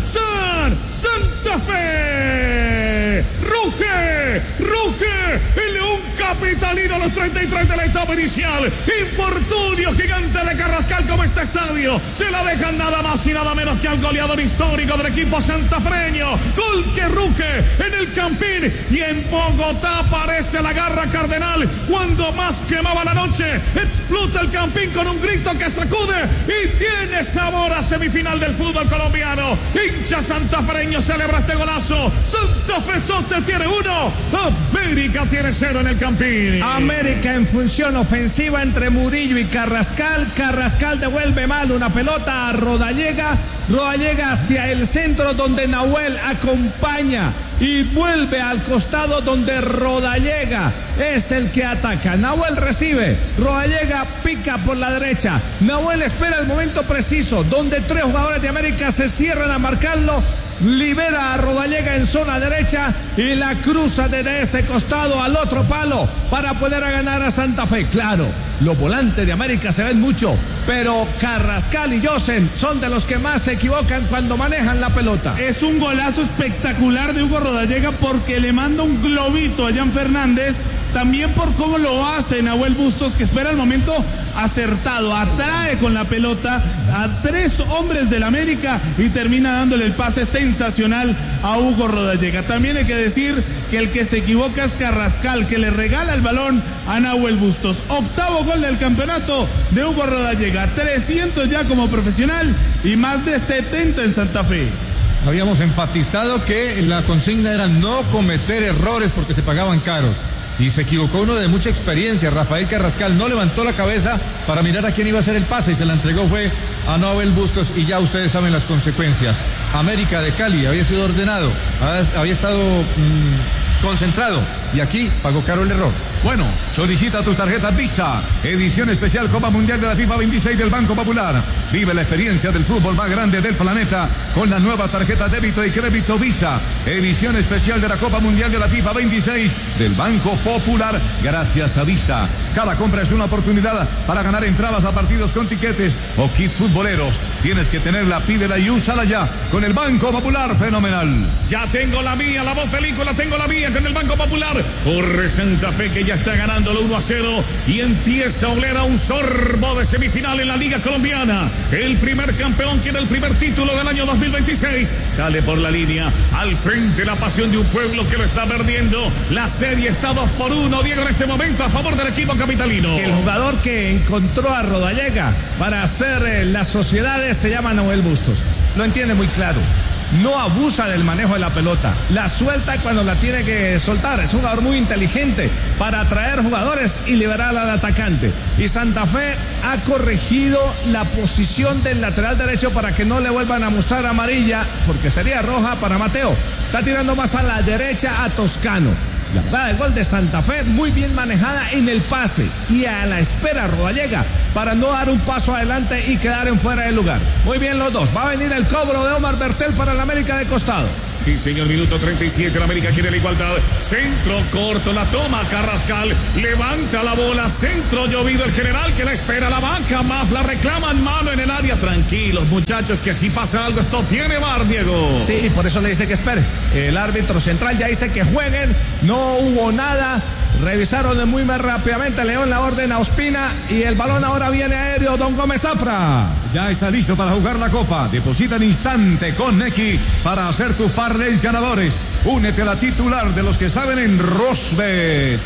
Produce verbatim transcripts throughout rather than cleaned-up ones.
San Santa Fe. Ruge, ruge el León capitalino a los treinta y tres de la etapa inicial. Infortunio gigante de Carrascal como este estadio. Se la dejan nada más y nada menos que al goleador histórico del equipo santafreño. Gol que ruge en el Campín y en Bogotá aparece la garra cardenal. Cuando más quemaba la noche, explota el Campín con un grito que sacude y tiene sabor a semifinal del fútbol colombiano. Hincha santafreño celebra este golazo. Santa Fe Sote tiene uno, América tiene cero en el Campín. América en función ofensiva entre Murillo y Carrascal. Carrascal devuelve mal una pelota a Rodallega. Rodallega hacia el centro donde Nahuel acompaña y vuelve al costado donde Rodallega es el que ataca. Nahuel recibe, Rodallega pica por la derecha. Nahuel espera el momento preciso donde tres jugadores de América se cierran a marcarlo. Libera a Rodallega en zona derecha y la cruza desde ese costado al otro palo para poder ganar a Santa Fe. Claro, los volantes de América se ven mucho, pero Carrascal y Yosen son de los que más se equivocan cuando manejan la pelota. Es un golazo espectacular de Hugo Rodallega porque le manda un globito a Jan Fernández, también por cómo lo hace Nahuel Bustos, que espera el momento acertado, atrae con la pelota a tres hombres del América y termina dándole el pase sensacional a Hugo Rodallega. También hay que decir que el que se equivoca es Carrascal, que le regala el balón a Nahuel Bustos. Octavo gol del campeonato de Hugo Rodallega, trescientos ya como profesional y más de setenta en Santa Fe. Habíamos enfatizado que la consigna era no cometer errores porque se pagaban caros. Y se equivocó uno de mucha experiencia. Rafael Carrascal no levantó la cabeza para mirar a quién iba a hacer el pase y se la entregó fue a Nahuel Bustos y ya ustedes saben las consecuencias. América de Cali había sido ordenado, había estado mmm, concentrado y aquí pagó caro el error. Bueno, solicita tu tarjeta Visa, edición especial Copa Mundial de la FIFA veintiséis del Banco Popular. Vive la experiencia del fútbol más grande del planeta con la nueva tarjeta débito y crédito Visa, edición especial de la Copa Mundial de la FIFA veintiséis del Banco Popular, gracias a Visa. Cada compra es una oportunidad para ganar entradas a partidos con tiquetes o kits futboleros. Tienes que tenerla, pídela y úsala ya con el Banco Popular, fenomenal. Ya tengo la mía, la voz película, tengo la mía con el Banco Popular. Corre Santa Fe que ya está ganándolo uno a cero y empieza a oler a un sorbo de semifinal en la Liga Colombiana. El primer campeón tiene el primer título del año dos mil veintiséis. Sale por la línea, al frente la pasión de un pueblo que lo está perdiendo. La serie está dos por uno, Diego, en este momento a favor del equipo capitalino. El jugador que encontró a Rodallega para hacer eh, las sociedades se llama Nahuel Bustos. Lo entiende muy claro. No abusa del manejo de la pelota, la suelta cuando la tiene que soltar. Es un jugador muy inteligente para atraer jugadores y liberar al atacante. Y Santa Fe ha corregido la posición del lateral derecho para que no le vuelvan a mostrar amarilla, porque sería roja para Mateo. Está tirando más a la derecha a Toscano. La jugada del gol de Santa Fe muy bien manejada en el pase y a la espera Rodallega para no dar un paso adelante y quedar en fuera del lugar. Muy bien los dos. Va a venir el cobro de Omar Bertel para el América de costado. Sí, señor, minuto treinta y siete, la América quiere la igualdad. Centro corto, la toma Carrascal, levanta la bola, centro llovido el general que la espera, la banca, Mafla reclaman mano en el área. Tranquilos, muchachos, que si pasa algo esto tiene V A R, Diego. Sí, y por eso le dice que espere. El árbitro central ya dice que jueguen, no hubo nada. Revisaron muy más rápidamente, León la orden a Ospina y el balón ahora viene aéreo, Don Gómez Zafra. Ya está listo para jugar la Copa. Deposita en instante con Nequi para hacer tus parlays ganadores. Únete a la titular de los que saben en Rosbet.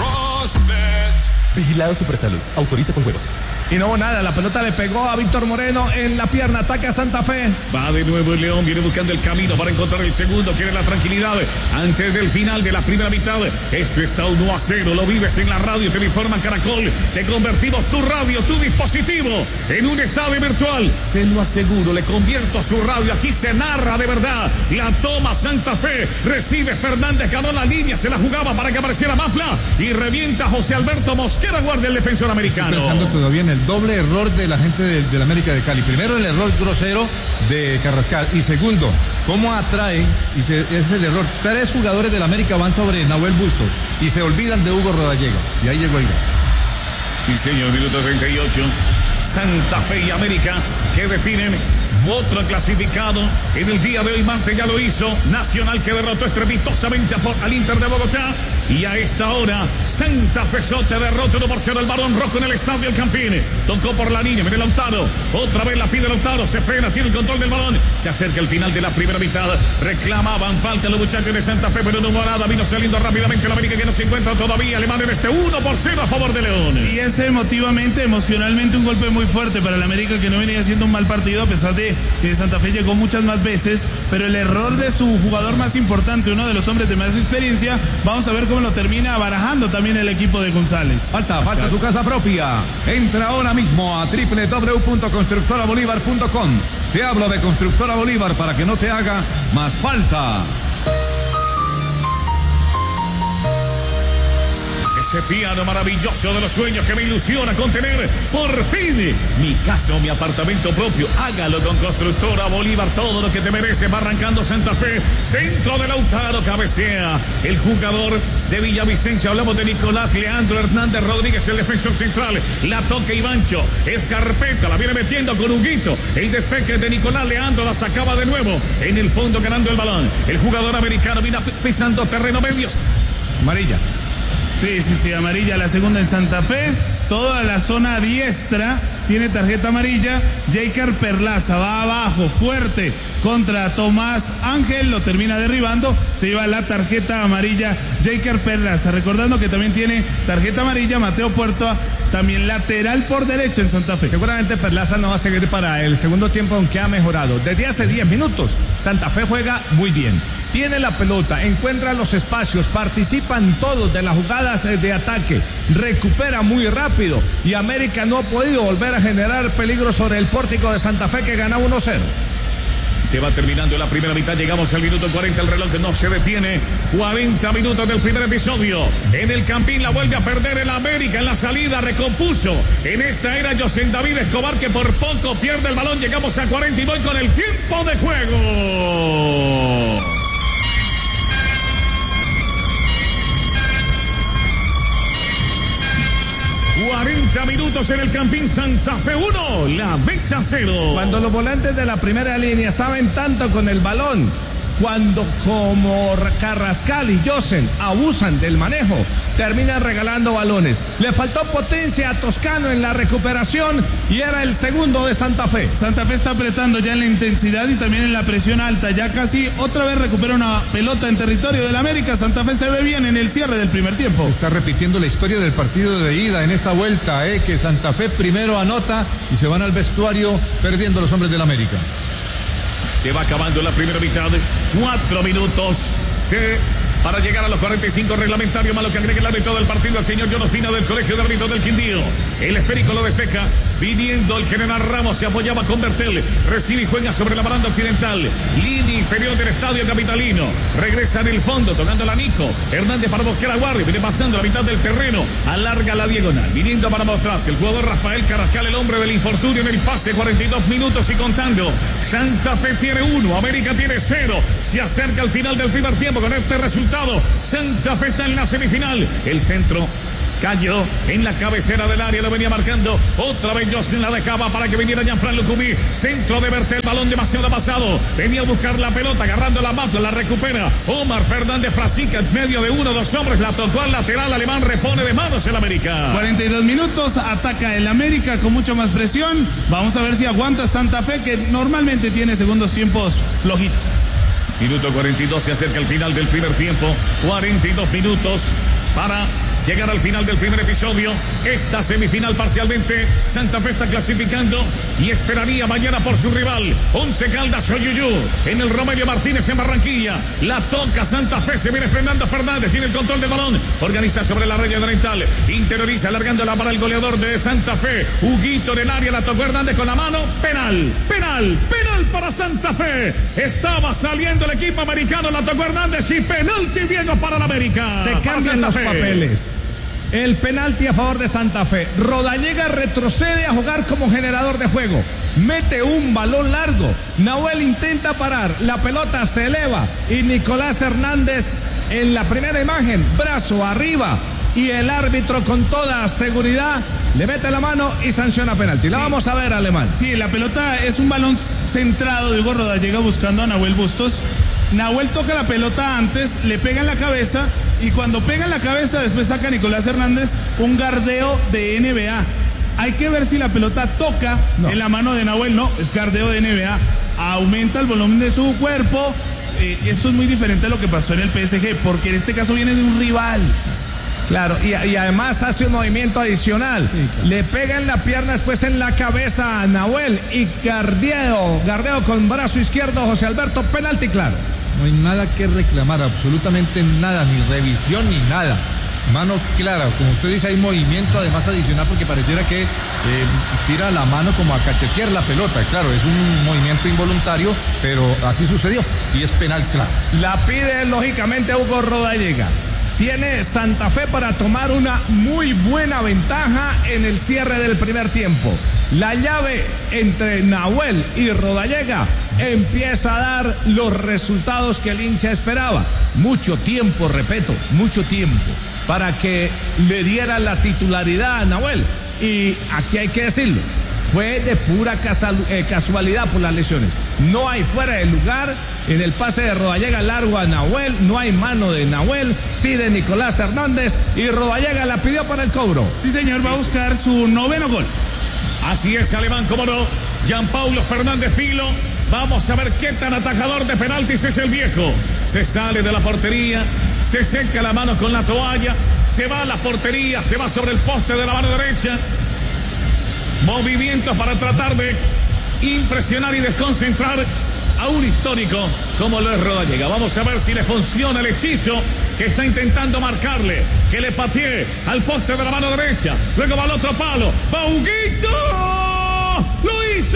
Rosbet. Vigilado Supersalud. Autoriza con juegos. Y no hubo nada, la pelota le pegó a Víctor Moreno en la pierna, ataque a Santa Fe. Va de nuevo el León, viene buscando el camino para encontrar el segundo, quiere la tranquilidad antes del final de la primera mitad. Esto está uno a cero, lo vives en la radio, te lo informa Caracol. Te convertimos tu radio, tu dispositivo en un estadio virtual. Se lo aseguro, le convierto su radio, aquí se narra de verdad. La toma Santa Fe, recibe Fernández, ganó la línea, se la jugaba para que apareciera Mafla y revienta José Alberto Mosquera, guardia el defensor americano. Estoy pensando todavía en el doble error de la gente del de América de Cali. Primero, el error grosero de Carrascal. Y segundo, cómo atrae, y se, es el error. Tres jugadores del América van sobre Nahuel Bustos y se olvidan de Hugo Rodallega. Y ahí llegó el gol. Y señor, minuto treinta y ocho. Santa Fe y América que definen Otro clasificado en el día de hoy, martes, ya lo hizo. Nacional, que derrotó estrepitosamente al Inter de Bogotá. Y a esta hora, Santa Fe Sote derrota uno por cero el Barón Rojo en el Estadio El Campín. Tocó por la línea, viene Lautaro. Otra vez la pide Lautaro, se frena, tiene el control del balón. Se acerca el final de la primera mitad. Reclamaban falta los muchachos de Santa Fe, pero no hubo nada. Vino saliendo rápidamente la América, que no se encuentra todavía. Le mandan este uno por cero a favor de León. Y ese emotivamente, emocionalmente, un golpe muy fuerte para la América, que no venía haciendo un mal partido, a pesar de que Santa Fe llegó muchas más veces, pero el error de su jugador más importante, uno de los hombres de más experiencia, vamos a ver cómo lo termina barajando también el equipo de González. Falta, falta tu casa propia. Entra ahora mismo a doble u doble u doble u punto constructora bolívar punto com. Te hablo de Constructora Bolívar para que no te haga más falta. Ese piano maravilloso de los sueños que me ilusiona con tener por fin mi casa o mi apartamento propio. Hágalo con Constructora Bolívar, todo lo que te merece. Va arrancando Santa Fe, centro de Lautaro, cabecea el jugador de Villavicencio. Hablamos de Nicolás Leandro Hernández Rodríguez, el defensor central. La toca Ivancho, Escarpeta, la viene metiendo con Huguito. El despeje de Nicolás Leandro, la sacaba de nuevo en el fondo, ganando el balón. El jugador americano viene pisando terreno medios. Amarilla. Sí, sí, sí, amarilla, la segunda en Santa Fe. Toda la zona diestra tiene tarjeta amarilla. Jaker Perlaza va abajo, fuerte, contra Tomás Ángel, lo termina derribando. Se lleva la tarjeta amarilla Jaker Perlaza. Recordando que también tiene tarjeta amarilla Mateo Puerto, también lateral por derecha en Santa Fe. Seguramente Perlaza no va a seguir para el segundo tiempo, aunque ha mejorado. Desde hace diez minutos, Santa Fe juega muy bien. Tiene la pelota, encuentra los espacios, participan todos de las jugadas de ataque, recupera muy rápido y América no ha podido volver a generar peligro sobre el pórtico de Santa Fe, que gana uno cero. Se va terminando la primera mitad, llegamos al minuto cuarenta, el reloj no se detiene. cuarenta minutos del primer episodio. En el Campín la vuelve a perder el América en la salida, recompuso. En esta era José David Escobar, que por poco pierde el balón. Llegamos a cuarenta y voy con el tiempo de juego. cuarenta minutos en el Campín, Santa Fe uno, La Mecha cero. Cuando los volantes de la primera línea saben tanto con el balón, cuando como Carrascal y Josen abusan del manejo, terminan regalando balones. Le faltó potencia a Toscano en la recuperación y era el segundo de Santa Fe. Santa Fe está apretando ya en la intensidad y también en la presión alta. Ya casi otra vez recupera una pelota en territorio del América. Santa Fe se ve bien en el cierre del primer tiempo. Se está repitiendo la historia del partido de ida en esta vuelta, eh, que Santa Fe primero anota y se van al vestuario perdiendo los hombres del América. Se va acabando la primera mitad. Cuatro minutos de, para llegar a los cuarenta y cinco reglamentarios, más lo que agrega el árbitro del partido, el señor John Ospina del Colegio de Árbitros del Quindío. El esférico lo despeja. Viniendo el general Ramos, se apoyaba con Bertel. Recibe y juega sobre la baranda occidental. Línea inferior del estadio capitalino. Regresa en el fondo, tocando la Nico. Hernández para buscar a Guardi. Viene pasando la mitad del terreno. Alarga la diagonal. Viniendo para mostrarse el jugador Rafael Carrascal, el hombre del infortunio en el pase. cuarenta y dos minutos y contando. Santa Fe tiene uno, América tiene cero. Se acerca al final del primer tiempo con este resultado. Santa Fe está en la semifinal. El centro cayó en la cabecera del área, lo venía marcando. Otra vez Jocelyn la dejaba para que viniera Jean-Fran Lucumí. Centro de Bertel, balón demasiado pasado. Venía a buscar la pelota, agarrando la mafla, la recupera Omar Fernández Frasica en medio de uno, dos hombres. La tocó al lateral alemán, repone de manos el América. cuarenta y dos minutos, ataca el América con mucha más presión. Vamos a ver si aguanta Santa Fe, que normalmente tiene segundos tiempos flojitos. Minuto cuarenta y dos, se acerca el final del primer tiempo. cuarenta y dos minutos para llegar al final del primer episodio. Esta semifinal parcialmente. Santa Fe está clasificando y esperaría mañana por su rival. Once Caldas Oyuyú en el Romelio Martínez en Barranquilla. La toca Santa Fe, se viene Fernando Fernández, tiene el control del balón. Organiza sobre la raya oriental. Interioriza, alargándola para el goleador de Santa Fe. Huguito en el área, la tocó Hernández con la mano. Penal, penal, penal para Santa Fe. Estaba saliendo el equipo americano, la tocó Hernández y penalti Diego para la América. Se cambian los papeles. El penalti a favor de Santa Fe. Rodallega retrocede a jugar como generador de juego. Mete un balón largo. Nahuel intenta parar. La pelota se eleva. Y Nicolás Hernández en la primera imagen, brazo arriba, y el árbitro con toda seguridad le mete la mano y sanciona penalti. La sí. vamos a ver, Alemán. Sí, la pelota es un balón centrado de Hugo Rodallega buscando a Nahuel Bustos. Nahuel toca la pelota antes, le pega en la cabeza y cuando pega en la cabeza después saca a Nicolás Hernández un gardeo de N B A. Hay que ver si la pelota toca no. en la mano de Nahuel. No, es gardeo de N B A. Aumenta el volumen de su cuerpo. Eh, esto es muy diferente a lo que pasó en el P S G, porque en este caso viene de un rival. Claro, y, y además hace un movimiento adicional. Sí, claro. Le pega en la pierna, después en la cabeza a Nahuel y gardeo, gardeo con brazo izquierdo José Alberto, penalti claro. No hay nada que reclamar, absolutamente nada, ni revisión ni nada. Mano clara, como usted dice, hay movimiento además adicional porque pareciera que eh, tira la mano como a cachetear la pelota. Claro, es un movimiento involuntario, pero así sucedió y es penal claro. La pide lógicamente Hugo Rodallega. Tiene Santa Fe para tomar una muy buena ventaja en el cierre del primer tiempo. La llave entre Nahuel y Rodallega empieza a dar los resultados que el hincha esperaba. Mucho tiempo, repito, mucho tiempo para que le diera la titularidad a Nahuel. Y aquí hay que decirlo, fue de pura casualidad por las lesiones. No hay fuera de lugar en el pase de Rodallega largo a Nahuel, no hay mano de Nahuel, sí de Nicolás Hernández, y Rodallega la pidió para el cobro. Sí, señor, va a buscar su noveno gol. Así es, Alemán, cómo no. Gianpaulo Fernández Filo. Vamos a ver qué tan atajador de penaltis es el viejo. Se sale de la portería, se seca la mano con la toalla, se va a la portería, se va sobre el poste de la mano derecha. Movimientos para tratar de impresionar y desconcentrar a un histórico como lo es Rodallega. Vamos a ver si le funciona el hechizo que está intentando marcarle, que le patee al poste de la mano derecha, luego va al otro palo, va Huguito, lo hizo.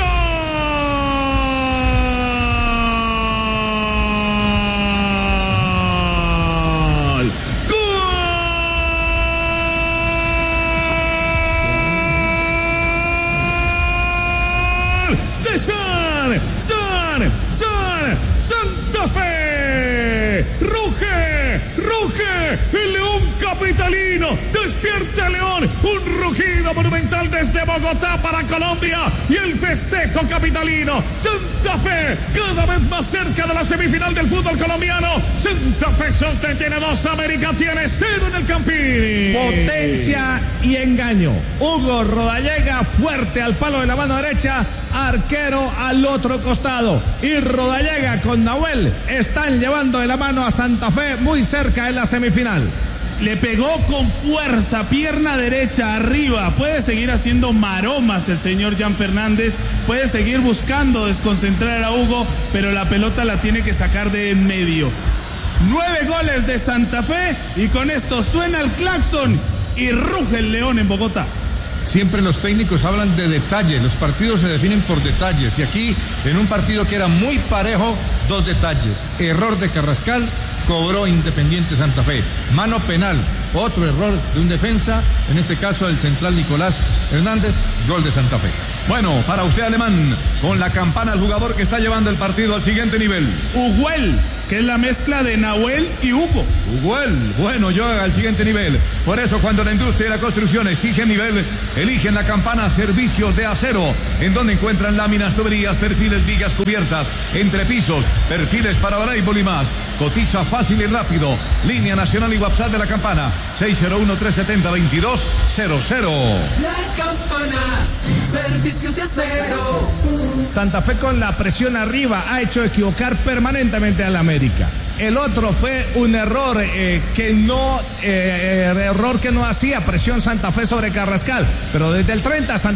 San, San, San, Santa Fe, ruge, ruge, el león capitalino, despierta el león, un rugido monumental desde Bogotá para Colombia y el festejo capitalino, Santa Fe cada vez más cerca de la semifinal del fútbol colombiano, Santa Fe Solte tiene dos, América tiene cero en el Campín. Potencia y engaño, Hugo Rodallega fuerte al palo de la mano derecha, arquero al otro costado y Rodallega con Nahuel están llevando de la mano a Santa Fe muy cerca en la semifinal. Le pegó con fuerza, pierna derecha arriba, puede seguir haciendo maromas el señor Jan Fernández, puede seguir buscando desconcentrar a Hugo, pero la pelota la tiene que sacar de en medio. Nueve goles de Santa Fe y con esto suena el claxon y ruge el león en Bogotá. Siempre los técnicos hablan de detalle, los partidos se definen por detalles y aquí en un partido que era muy parejo, dos detalles, error de Carrascal, cobró Independiente Santa Fe, mano penal, otro error de un defensa, en este caso el central Nicolás Hernández, gol de Santa Fe. Bueno, para usted Alemán, con la campana el jugador que está llevando el partido al siguiente nivel. Huguel, que es la mezcla de Nahuel y Hugo. Huguel, bueno, llega al siguiente nivel. Por eso cuando la industria y la construcción exigen nivel, eligen la campana Servicios de Acero, en donde encuentran láminas, tuberías, perfiles, vigas, cubiertas, entrepisos, perfiles para voleibol y más. Cotiza fácil y rápido. Línea nacional y WhatsApp de la campana seis cero uno, tres siete cero, veintidós cero cero. La campana, Servicios de Acero. Santa Fe con la presión arriba ha hecho equivocar permanentemente a la América. El otro fue un error eh, que no eh, error que no hacía presión Santa Fe sobre Carrascal, pero desde el treinta Santa